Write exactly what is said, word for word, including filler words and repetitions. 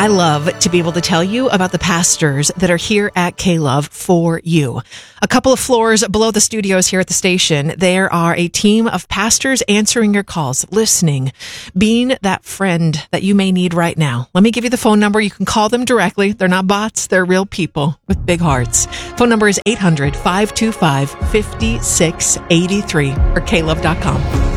I love to be able to tell you about the pastors that are here at K-Love for you. A couple of floors below the studios here at the station, there are a team of pastors answering your calls, listening, being that friend that you may need right now. Let me give you the phone number. You can call them directly. They're not bots. They're real people with big hearts. Phone number is eight hundred, five two five, five six eight three or K love dot com.